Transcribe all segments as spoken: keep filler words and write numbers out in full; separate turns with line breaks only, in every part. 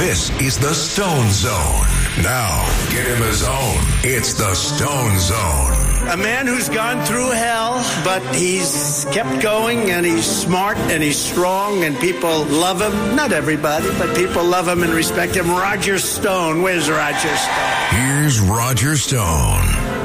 This is the Stone Zone. Now, get in the zone. It's the Stone Zone.
A man who's gone through hell, but he's kept going, and he's smart, and he's strong, and people love him. Not everybody, but people love him and respect him. Roger Stone. Where's Roger Stone?
Here's Roger Stone.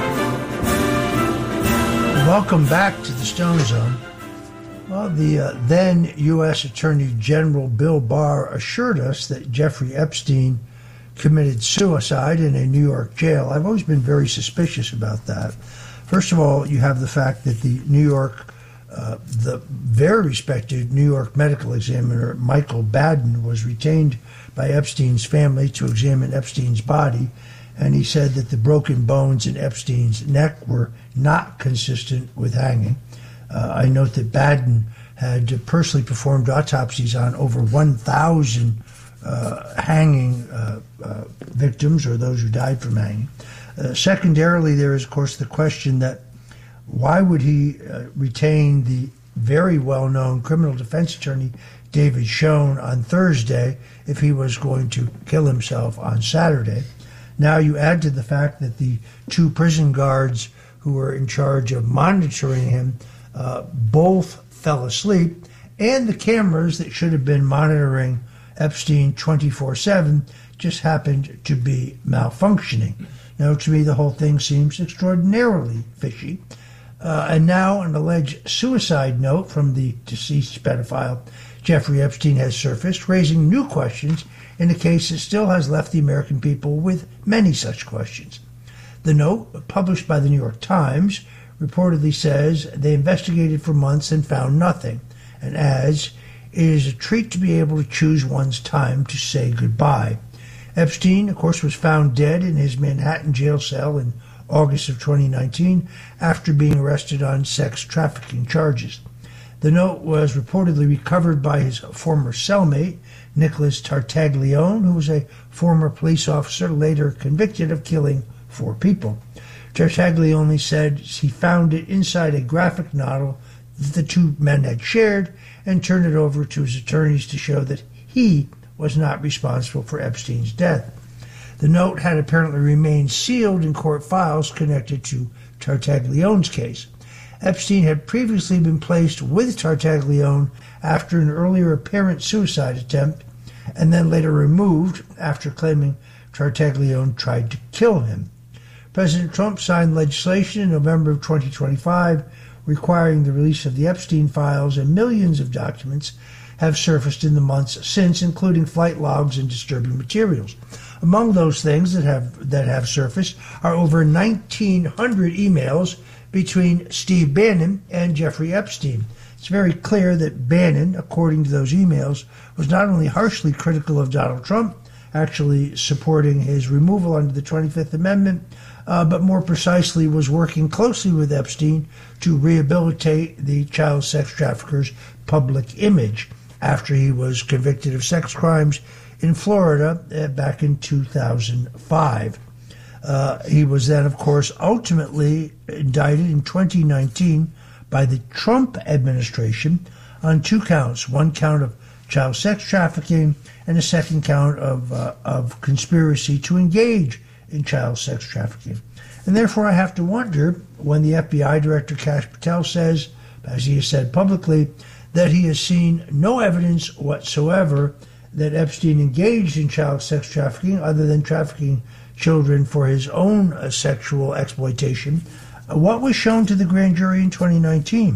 Welcome back to the Stone Zone. Well, the uh, then U S Attorney General Bill Barr assured us that Jeffrey Epstein committed suicide in a New York jail. I've always been very suspicious about that. First of all, you have the fact that the New York, uh, the very respected New York medical examiner Michael Baden was retained by Epstein's family to examine Epstein's body, and he said that the broken bones in Epstein's neck were not consistent with hanging. Uh, I note that Baden had personally performed autopsies on over one thousand uh, hanging uh, uh, victims, or those who died from hanging. Uh, secondarily, there is, of course, the question that why would he uh, retain the very well-known criminal defense attorney David Schoen on Thursday if he was going to kill himself on Saturday? Now you add to the fact that the two prison guards who were in charge of monitoring him uh, both fell asleep, and the cameras that should have been monitoring Epstein twenty-four seven just happened to be malfunctioning. Now, to me, the whole thing seems extraordinarily fishy. Uh, and now an alleged suicide note from the deceased pedophile Jeffrey Epstein has surfaced, raising new questions in a case that still has left the American people with many such questions. The note, published by the New York Times, reportedly says they investigated for months and found nothing, and adds, "It is a treat to be able to choose one's time to say goodbye." Epstein, of course, was found dead in his Manhattan jail cell in August of twenty nineteen after being arrested on sex trafficking charges. The note was reportedly recovered by his former cellmate, Nicholas Tartaglione, who was a former police officer later convicted of killing four people. Tartaglione said he found it inside a graphic novel that the two men had shared and turned it over to his attorneys to show that he was not responsible for Epstein's death. The note had apparently remained sealed in court files connected to Tartaglione's case. Epstein had previously been placed with Tartaglione after an earlier apparent suicide attempt, and then later removed after claiming Tartaglione tried to kill him. President Trump signed legislation in November of twenty twenty-five requiring the release of the Epstein files, and millions of documents have surfaced in the months since, including flight logs and disturbing materials. Among those things that have that have surfaced are over nineteen hundred emails between Steve Bannon and Jeffrey Epstein. It's very clear that Bannon, according to those emails, was not only harshly critical of Donald Trump, actually supporting his removal under the twenty-fifth Amendment, uh, but more precisely was working closely with Epstein to rehabilitate the child sex trafficker's public image after he was convicted of sex crimes in Florida uh, back in two thousand five. Uh, he was then, of course, ultimately indicted in twenty nineteen by the Trump administration on two counts, one count of child sex trafficking and a second count of uh, of conspiracy to engage in child sex trafficking. And therefore, I have to wonder, when the F B I Director Kash Patel says, as he has said publicly, that he has seen no evidence whatsoever that Epstein engaged in child sex trafficking other than trafficking children for his own uh, sexual exploitation. Uh, what was shown to the grand jury in twenty nineteen?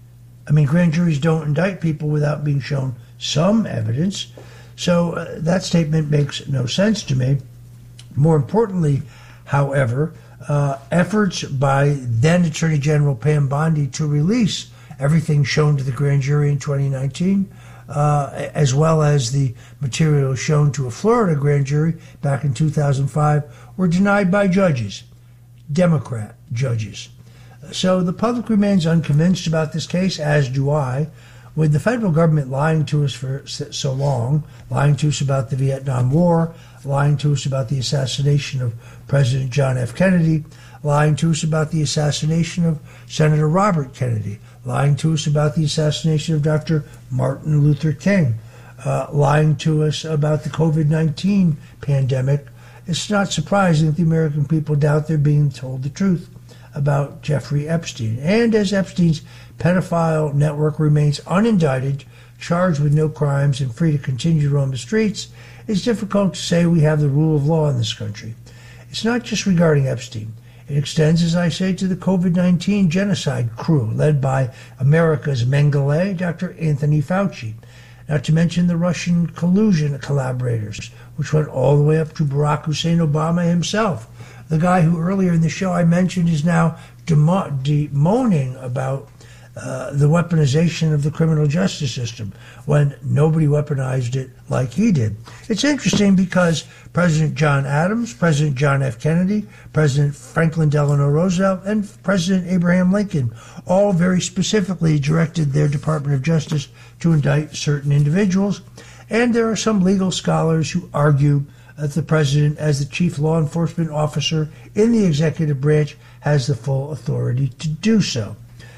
I mean, grand juries don't indict people without being shown some evidence. So uh, that statement makes no sense to me. More importantly, however, uh, efforts by then Attorney General Pam Bondi to release everything shown to the grand jury in twenty nineteen, uh, as well as the material shown to a Florida grand jury back in two thousand five, were denied by judges, Democrat judges. So the public remains unconvinced about this case, as do I. With the federal government lying to us for so long, lying to us about the Vietnam War, lying to us about the assassination of President John F. Kennedy, lying to us about the assassination of Senator Robert Kennedy, lying to us about the assassination of Doctor Martin Luther King. uh, lying to us about the COVID nineteen pandemic, it's not surprising that the American people doubt they're being told the truth about Jeffrey Epstein. And as Epstein's pedophile network remains unindicted, charged with no crimes, and free to continue to roam the streets, it's difficult to say we have the rule of law in this country. It's not just regarding Epstein. It extends, as I say, to the COVID nineteen genocide crew led by America's Mengele, Doctor Anthony Fauci, not to mention the Russian collusion collaborators, which went all the way up to Barack Hussein Obama himself. The guy who earlier in the show I mentioned is now demo- bemoaning about uh, the weaponization of the criminal justice system when nobody weaponized it like he did. It's interesting because President John Adams, President John F. Kennedy, President Franklin Delano Roosevelt, and President Abraham Lincoln all very specifically directed their Department of Justice to indict certain individuals. And there are some legal scholars who argue that the president, as the chief law enforcement officer in the executive branch, has the full authority to do so.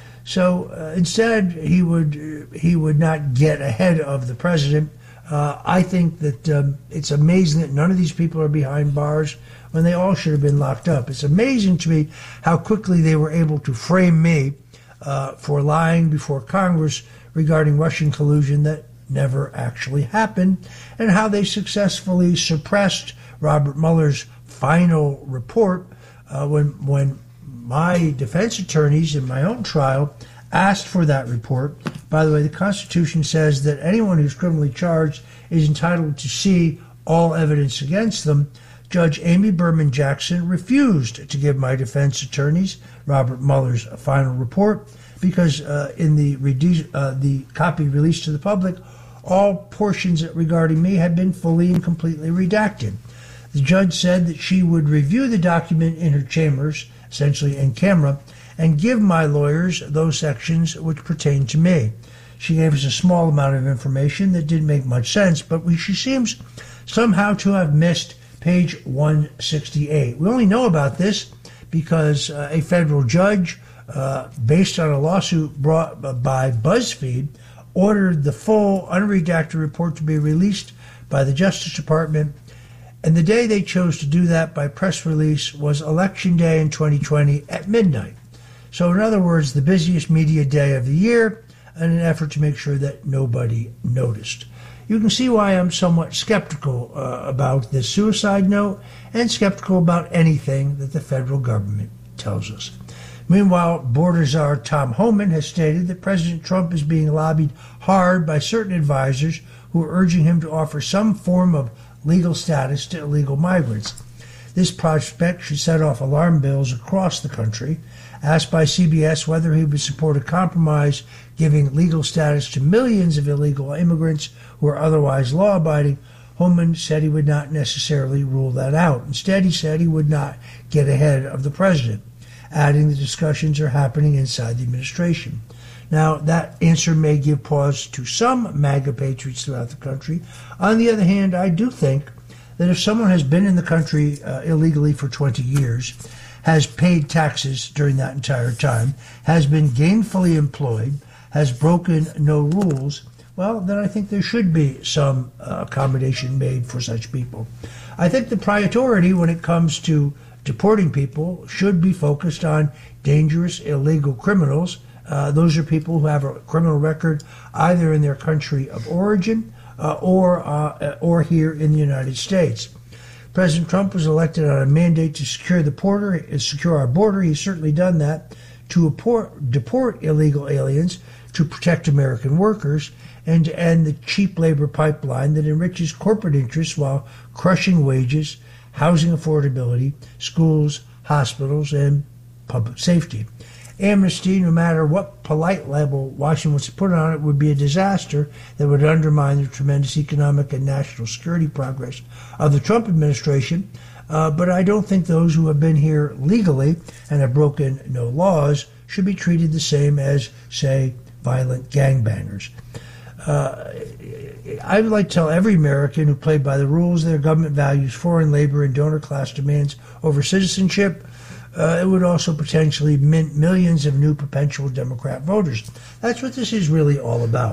So uh, instead, he would uh, he would not get ahead of the president. Uh, I think that um, it's amazing that none of these people are behind bars when they all should have been locked up. It's amazing to me how quickly they were able to frame me uh, for lying before Congress regarding Russian collusion that never actually happened, and how they successfully suppressed Robert Mueller's final report uh, when when my defense attorneys in my own trial asked for that report. By the way, the Constitution says that anyone who's criminally charged is entitled to see all evidence against them. Judge Amy Berman Jackson refused to give my defense attorneys Robert Mueller's final report because uh, in the redu- uh, the copy released to the public, all portions regarding me had been fully and completely redacted. The judge said that she would review the document in her chambers, essentially in camera, and give my lawyers those sections which pertain to me. She gave us a small amount of information that didn't make much sense, but we, she seems somehow to have missed page one sixty-eight. We only know about this because uh, a federal judge, uh, based on a lawsuit brought by BuzzFeed, ordered the full unredacted report to be released by the Justice Department. And the day they chose to do that by press release was Election Day in twenty twenty at midnight. So in other words, the busiest media day of the year, in an effort to make sure that nobody noticed. You can see why I'm somewhat skeptical uh, about this suicide note and skeptical about anything that the federal government tells us. Meanwhile, border czar Tom Homan has stated that President Trump is being lobbied hard by certain advisors who are urging him to offer some form of legal status to illegal migrants. This prospect should set off alarm bells across the country. Asked by C B S whether he would support a compromise giving legal status to millions of illegal immigrants who are otherwise law-abiding, Homan said he would not necessarily rule that out. Instead, he said he would not get ahead of the president, adding the discussions are happening inside the administration. Now, that answer may give pause to some MAGA patriots throughout the country. On the other hand, I do think that if someone has been in the country uh, illegally for twenty years, has paid taxes during that entire time, has been gainfully employed, has broken no rules, well, then I think there should be some uh, accommodation made for such people. I think the priority when it comes to deporting people should be focused on dangerous illegal criminals. Uh, those are people who have a criminal record either in their country of origin uh, or uh, or here in the United States. President Trump was elected on a mandate to secure the border, secure our border. He's certainly done that, to deport, deport illegal aliens, to protect American workers, and to end the cheap labor pipeline that enriches corporate interests while crushing wages, housing affordability, schools, hospitals, and public safety. Amnesty, no matter what polite label Washington wants to put on it, would be a disaster that would undermine the tremendous economic and national security progress of the Trump administration. Uh, but I don't think those who have been here legally and have broken no laws should be treated the same as, say, violent gangbangers. Uh, I would like to tell every American who played by the rules their government values foreign labor and donor class demands over citizenship. Uh, it would also potentially mint millions of new perpetual Democrat voters. That's what this is really all about.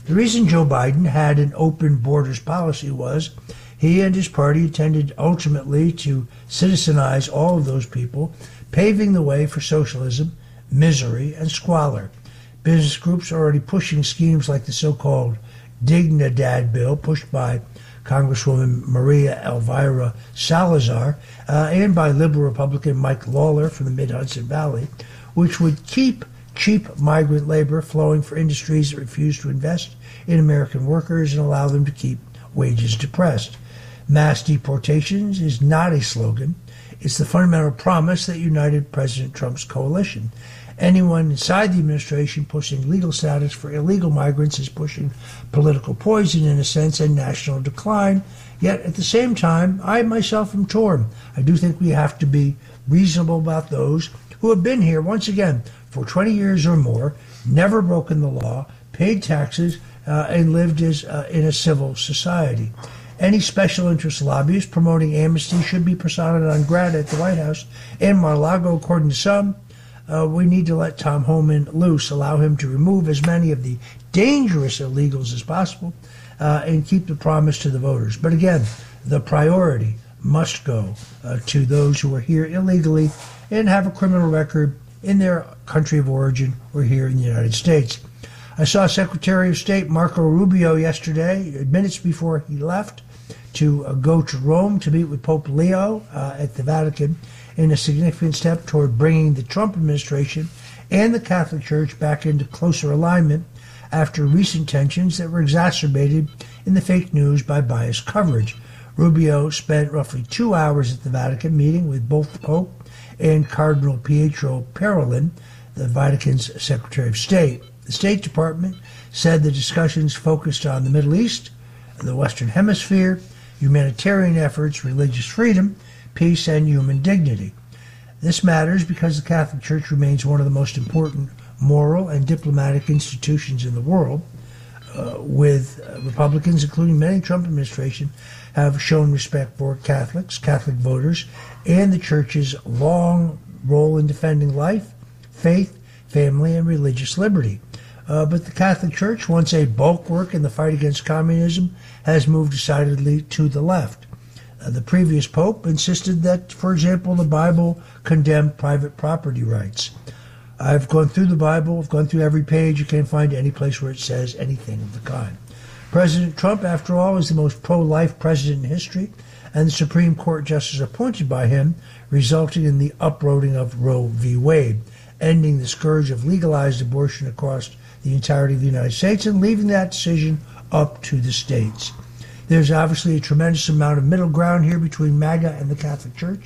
The reason Joe Biden had an open borders policy was he and his party intended ultimately to citizenize all of those people, paving the way for socialism, misery, and squalor. Business groups are already pushing schemes like the so-called Dignidad bill pushed by Congresswoman Maria Elvira Salazar uh, and by liberal Republican Mike Lawler from the Mid-Hudson Valley, which would keep cheap migrant labor flowing for industries that refuse to invest in American workers and allow them to keep wages depressed. Mass deportations is not a slogan. It's the fundamental promise that united President Trump's coalition. Anyone inside the administration pushing legal status for illegal migrants is pushing political poison, in a sense, and national decline. Yet, at the same time, I myself am torn. I do think we have to be reasonable about those who have been here, once again, for twenty years or more, never broken the law, paid taxes, uh, and lived as uh, in a civil society. Any special interest lobbyist promoting amnesty should be persona non grata at the White House and Mar-a-Lago, according to some. Uh, we need to let Tom Homan loose, allow him to remove as many of the dangerous illegals as possible, uh, and keep the promise to the voters. But again, the priority must go uh, to those who are here illegally and have a criminal record in their country of origin or here in the United States. I saw Secretary of State Marco Rubio yesterday, minutes before he left, to uh, go to Rome to meet with Pope Leo uh, at the Vatican in a significant step toward bringing the Trump administration and the Catholic Church back into closer alignment after recent tensions that were exacerbated in the fake news by biased coverage. Rubio spent roughly two hours at the Vatican meeting with both the Pope and Cardinal Pietro Parolin, the Vatican's Secretary of State. The State Department said the discussions focused on the Middle East, the Western Hemisphere, humanitarian efforts, religious freedom, peace, and human dignity. This matters because the Catholic Church remains one of the most important moral and diplomatic institutions in the world, uh, with uh, Republicans, including many Trump administration, have shown respect for Catholics, Catholic voters, and the Church's long role in defending life, faith, family, and religious liberty. Uh, but the Catholic Church, once a bulwark in the fight against communism, has moved decidedly to the left. Uh, the previous pope insisted that, for example, the Bible condemned private property rights. I've gone through the Bible, I've gone through every page. You can't find any place where it says anything of the kind. President Trump, after all, is the most pro-life president in history, and the Supreme Court justice appointed by him, resulting in the uprooting of Roe v. Wade, ending the scourge of legalized abortion across the entirety of the United States and leaving that decision up to the states. There's obviously a tremendous amount of middle ground here between MAGA and the Catholic Church.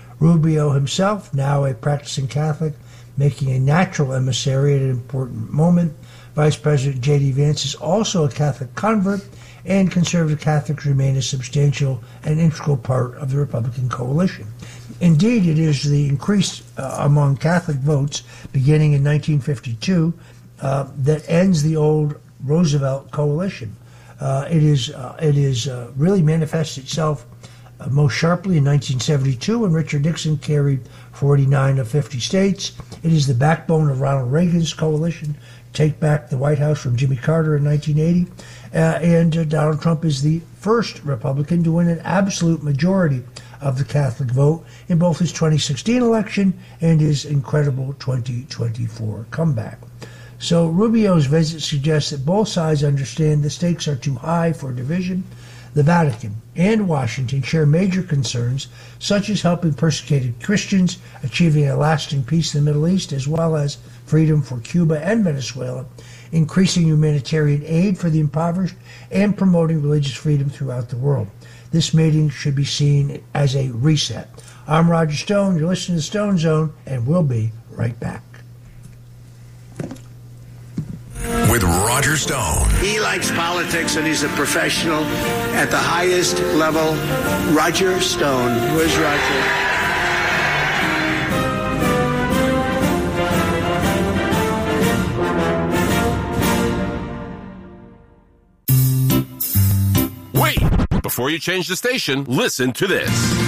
Rubio himself, now a practicing Catholic, making a natural emissary at an important moment. Vice President J D. Vance is also a Catholic convert, and conservative Catholics remain a substantial and integral part of the Republican coalition. Indeed, it is the increase uh, among Catholic votes beginning in nineteen fifty-two uh, that ends the old Roosevelt coalition. Uh, it is uh, it is uh, really manifests itself uh, most sharply in nineteen seventy-two when Richard Nixon carried forty-nine of fifty states. It is the backbone of Ronald Reagan's coalition to take back the White House from Jimmy Carter in nineteen eighty. Uh, and uh, Donald Trump is the first Republican to win an absolute majority of the Catholic vote in both his twenty sixteen election and his incredible twenty twenty-four comeback. So Rubio's visit suggests that both sides understand the stakes are too high for division. The Vatican and Washington share major concerns, such as helping persecuted Christians, achieving a lasting peace in the Middle East, as well as freedom for Cuba and Venezuela, increasing humanitarian aid for the impoverished, and promoting religious freedom throughout the world. This meeting should be seen as a reset. I'm Roger Stone. You're listening to Stone Zone, and we'll be right back.
With Roger Stone.
He likes politics and he's a professional at the highest level. Roger Stone. Where's
Roger? Wait! Before you change the station, listen to this.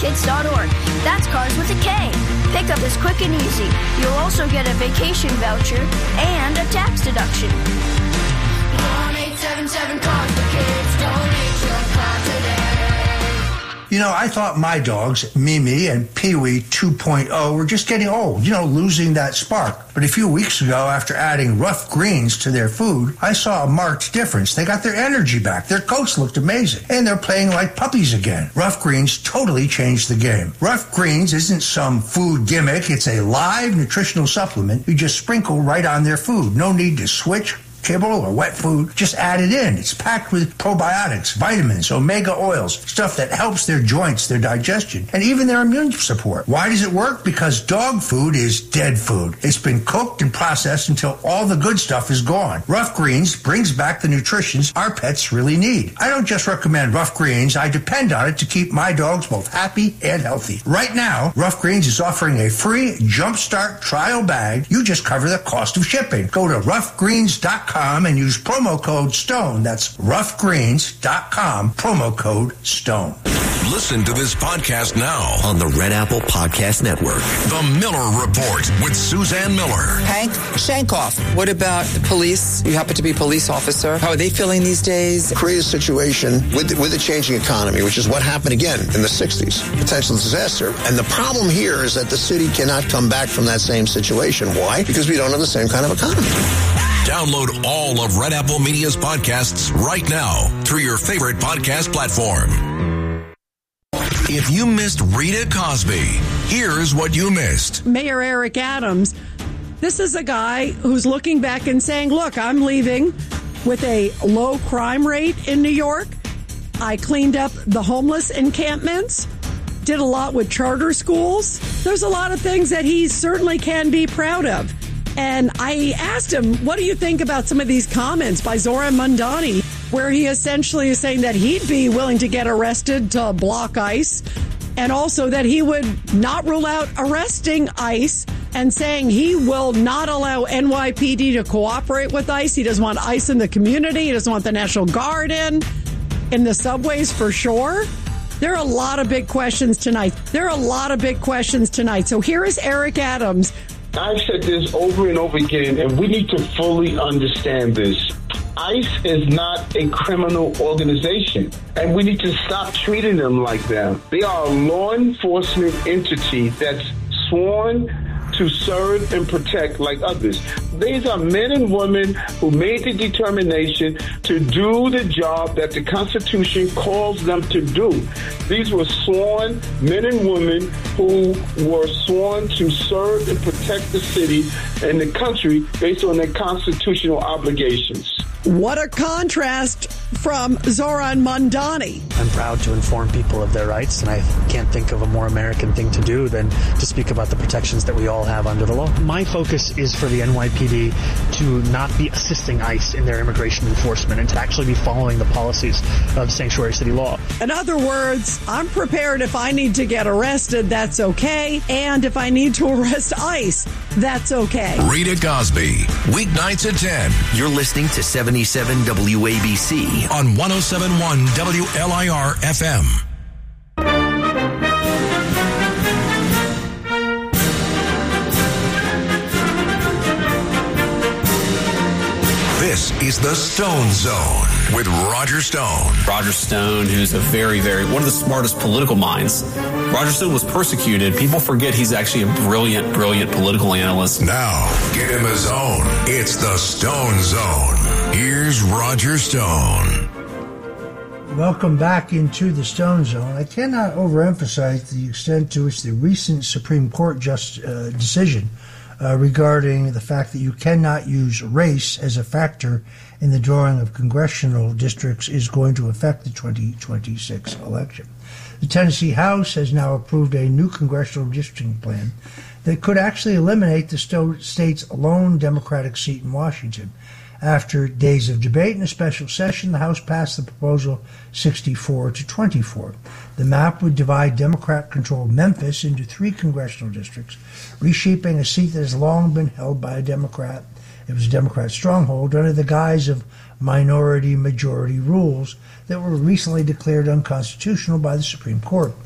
kids dot org. That's cars with a K. Pickup is quick and easy. You'll also get a vacation voucher and a tax deduction. one eight seven seven cars for kids. Donate your car today.
You know, I thought my dogs, Mimi and Pee-wee two point oh, were just getting old, you know, losing that spark. But a few weeks ago, after adding rough greens to their food, I saw a marked difference. They got their energy back. Their coats looked amazing. And they're playing like puppies again. Rough Greens totally changed the game. Rough Greens isn't some food gimmick. It's a live nutritional supplement you just sprinkle right on their food. No need to switch, kibble, or wet food. Just add it in. It's packed with probiotics, vitamins, omega oils, stuff that helps their joints, their digestion, and even their immune support. Why does it work? Because dog food is dead food. It's been cooked and processed until all the good stuff is gone. Rough Greens brings back the nutrition our pets really need. I don't just recommend Rough Greens. I depend on it to keep my dogs both happy and healthy. Right now, Rough Greens is offering a free Jumpstart trial bag. You just cover the cost of shipping. Go to rough greens dot com and use promo code STONE. That's rough greens dot com, promo code STONE.
Listen to this podcast now
on the Red Apple Podcast Network.
The Miller Report with Suzanne Miller.
Hank Shankoff, what about the police? You happen to be a police officer. How are they feeling these days?
Create a situation with, with a changing economy, which is what happened again in the sixties. Potential disaster. And the problem here is that the city cannot come back from that same situation. Why? Because we don't have the same kind of economy.
Download all of Red Apple Media's podcasts right now through your favorite podcast platform. If you missed Rita Cosby, here's what you missed.
Mayor Eric Adams, this is a guy who's looking back and saying, look, I'm leaving with a low crime rate in New York. I cleaned up the homeless encampments, did a lot with charter schools. There's a lot of things that he certainly can be proud of. And I asked him, what do you think about some of these comments by Zoran Mandani, where he essentially is saying that he'd be willing to get arrested to block ICE, and also that he would not rule out arresting ICE, and saying he will not allow N Y P D to cooperate with ICE. He doesn't want ICE in the community. He doesn't want the National Guard in, in the subways for sure. There are a lot of big questions tonight. There are a lot of big questions tonight. So here is Eric Adams.
I've said this over and over again, and we need to fully understand this. ICE is not a criminal organization, and we need to stop treating them like that. They are a law enforcement entity that's sworn to serve and protect like others. These are men and women who made the determination to do the job that the Constitution calls them to do. These were sworn men and women who were sworn to serve and protect the city and the country based on their constitutional obligations.
What a contrast from Zoran Mandani.
I'm proud to inform people of their rights, and I can't think of a more American thing to do than to speak about the protections that we all have under the law. My focus is for the N Y P D to not be assisting ICE in their immigration enforcement and to actually be following the policies of sanctuary city law.
In other words, I'm prepared if I need to get arrested, that's okay. And if I need to arrest ICE, that's okay.
Rita Cosby, weeknights at ten.
You're listening to seventy-seven W A B C
on one oh seven point one W L I R F M. This is the Stone Zone with Roger Stone.
Roger Stone, who's a very, very, one of the smartest political minds. Roger Stone was persecuted. People forget he's actually a brilliant, brilliant political analyst.
Now, get him a zone. It's the Stone Zone. Here's Roger Stone.
Welcome back into the Stone Zone. I cannot overemphasize the extent to which the recent Supreme Court just uh, decision uh, regarding the fact that you cannot use race as a factor in the drawing of congressional districts is going to affect the twenty twenty-six election. The Tennessee House has now approved a new congressional districting plan that could actually eliminate the state's lone Democratic seat in Washington. After days of debate in a special session, the House passed the proposal sixty-four to twenty-four. The map would divide Democrat-controlled Memphis into three congressional districts, reshaping a seat that has long been held by a Democrat. It was a Democrat stronghold under the guise of minority-majority rules that were recently declared unconstitutional by the Supreme Court.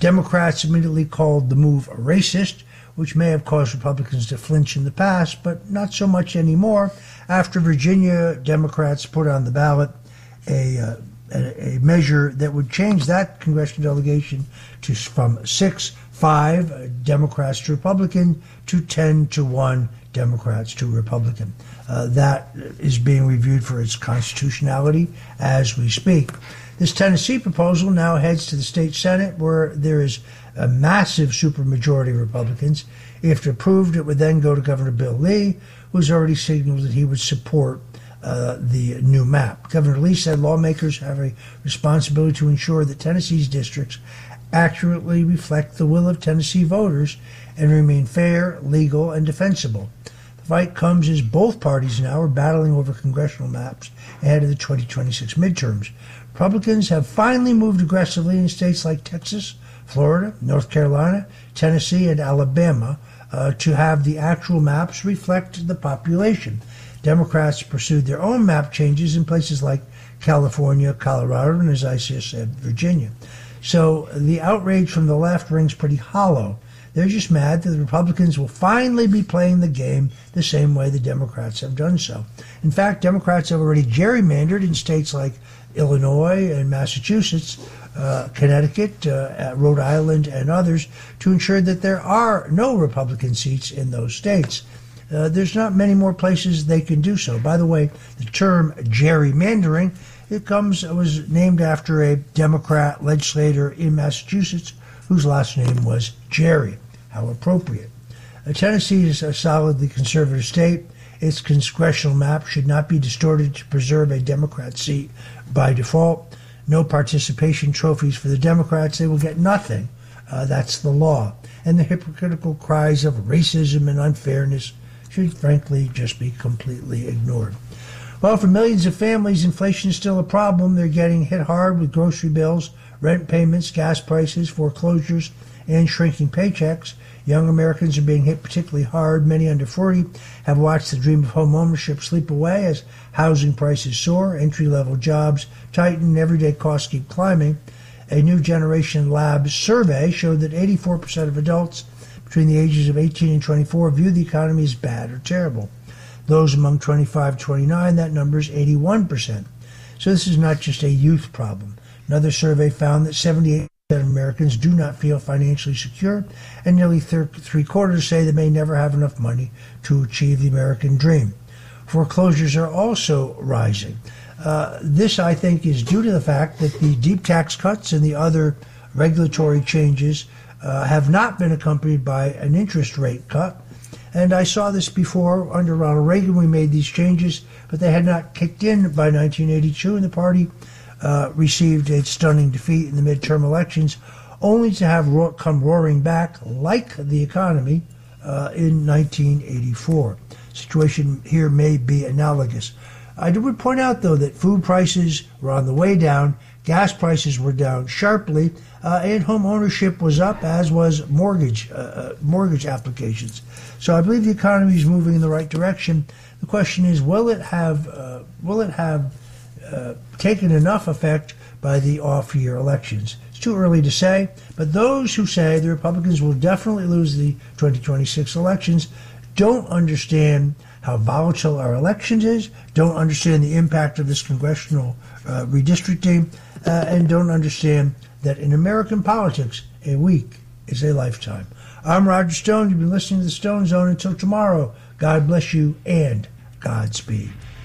Democrats immediately called the move racist, which may have caused Republicans to flinch in the past, but not so much anymore after Virginia Democrats put on the ballot a, uh, a, a measure that would change that congressional delegation to from six five Democrats to Republican to ten to one Democrats to Republican. Uh, that is being reviewed for its constitutionality as we speak. This Tennessee proposal now heads to the state Senate, where there is a massive supermajority of Republicans. If approved, it would then go to Governor Bill Lee, who's already signaled that he would support uh, the new map. Governor Lee said lawmakers have a responsibility to ensure that Tennessee's districts accurately reflect the will of Tennessee voters and remain fair, legal, and defensible. The fight comes as both parties now are battling over congressional maps ahead of the twenty twenty-six midterms. Republicans have finally moved aggressively in states like Texas, Florida, North Carolina, Tennessee, and Alabama uh, to have the actual maps reflect the population. Democrats pursued their own map changes in places like California, Colorado, and, as I just said, Virginia. So the outrage from the left rings pretty hollow. They're just mad that the Republicans will finally be playing the game the same way the Democrats have done so. In fact, Democrats have already gerrymandered in states like Illinois and Massachusetts, uh, Connecticut, uh, Rhode Island, and others to ensure that there are no Republican seats in those states. Uh, there's not many more places they can do so. By the way, the term gerrymandering, it comes, it was named after a Democrat legislator in Massachusetts whose last name was Jerry. How appropriate. Uh, Tennessee is a solidly conservative state. Its congressional map should not be distorted to preserve a Democrat seat by default. No participation trophies for the Democrats. They will get nothing. Uh, that's the law. And the hypocritical cries of racism and unfairness should frankly just be completely ignored. Well, for millions of families, inflation is still a problem. They're getting hit hard with grocery bills, rent payments, gas prices, foreclosures, and shrinking paychecks. Young Americans are being hit particularly hard. Many under forty have watched the dream of home ownership sleep away as housing prices soar, entry-level jobs tighten, and everyday costs keep climbing. A New Generation Lab survey showed that eighty-four percent of adults between the ages of eighteen and twenty-four view the economy as bad or terrible. Those among twenty-five to twenty-nine, that number is eighty-one percent. So this is not just a youth problem. Another survey found that seventy-eight percent of Americans do not feel financially secure, and nearly three quarters say they may never have enough money to achieve the American dream. Foreclosures are also rising. Uh, this, I think, is due to the fact that the deep tax cuts and the other regulatory changes uh, have not been accompanied by an interest rate cut. And I saw this before under Ronald Reagan. We made these changes, but they had not kicked in by nineteen eighty-two, and the party uh, received a stunning defeat in the midterm elections, only to have ro- come roaring back, like the economy, uh, in nineteen eighty-four. Situation here may be analogous. I would point out, though, that food prices were on the way down, gas prices were down sharply, uh, and home ownership was up, as was mortgage uh, mortgage applications. So I believe the economy is moving in the right direction. The question is, will it have uh, will it have uh, taken enough effect by the off-year elections? It's too early to say, but those who say the Republicans will definitely lose the twenty twenty-six elections don't understand how volatile our elections is, don't understand the impact of this congressional uh, redistricting, uh, and don't understand that in American politics, a week is a lifetime. I'm Roger Stone. You've been listening to the Stone Zone. Until tomorrow, God bless you and Godspeed.